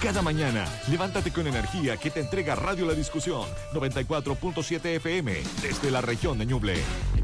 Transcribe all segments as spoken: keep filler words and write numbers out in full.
Cada mañana, levántate con energía que te entrega Radio La Discusión, noventa y cuatro punto siete F M, desde la región de Ñuble.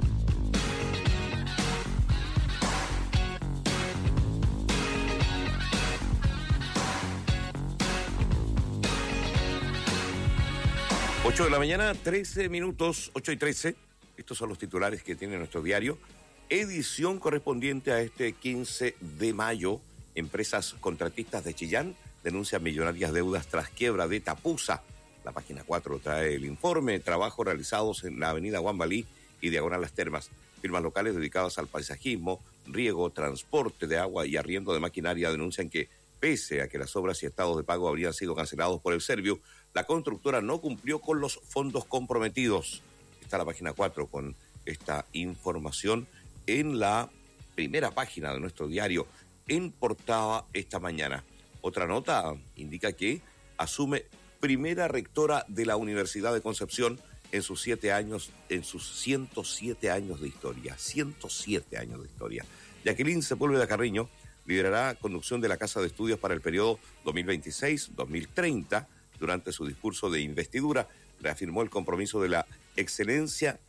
ocho de la mañana, trece minutos, ocho y trece. Estos son los titulares que tiene nuestro diario. Edición correspondiente a este quince de mayo. Empresas contratistas de Chillán denuncian millonarias deudas tras quiebra de Tapusa. La página cuatro trae el informe. Trabajos realizados en la avenida Guambalí y Diagonal Las Termas. Firmas locales dedicadas al paisajismo, riego, transporte de agua y arriendo de maquinaria denuncian que, pese a que las obras y estados de pago habrían sido cancelados por el Serviu, la constructora no cumplió con los fondos comprometidos. Está la página cuatro con esta información en la primera página de nuestro diario, en portada esta mañana. Otra nota indica que asume primera rectora de la Universidad de Concepción en sus siete años, en sus ciento siete años de historia. ciento siete años de historia. Jacqueline Sepúlveda Carreño liderará conducción de la Casa de Estudios para el periodo dos mil veintiséis dos mil treinta. Durante su discurso de investidura, reafirmó el compromiso de la excelencia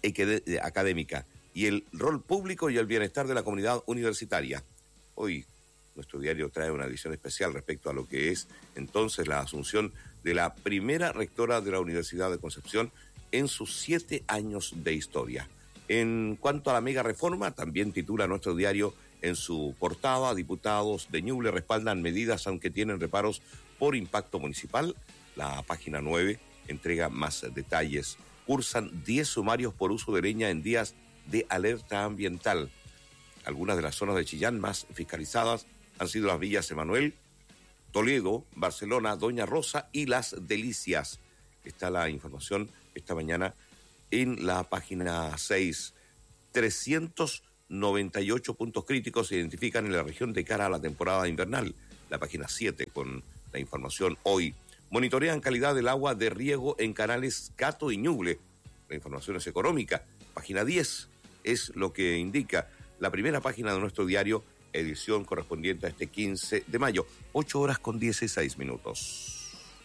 académica y el rol público y el bienestar de la comunidad universitaria. Hoy, nuestro diario trae una edición especial respecto a lo que es entonces la asunción de la primera rectora de la Universidad de Concepción en sus siete años de historia. En cuanto a la mega reforma, también titula nuestro diario en su portada: diputados de Ñuble respaldan medidas aunque tienen reparos por impacto municipal. La página nueve entrega más detalles. Cursan diez sumarios por uso de leña en días de alerta ambiental. Algunas de las zonas de Chillán más fiscalizadas han sido las villas Emanuel, Toledo, Barcelona, Doña Rosa y Las Delicias. Está la información esta mañana en la página seis. trescientos noventa y ocho puntos críticos se identifican en la región de cara a la temporada invernal. La página siete con la información hoy. Monitorean calidad del agua de riego en canales Cato y Ñuble. La información es económica. Página diez es lo que indica la primera página de nuestro diario, edición correspondiente a este quince de mayo. ocho horas con dieciséis minutos.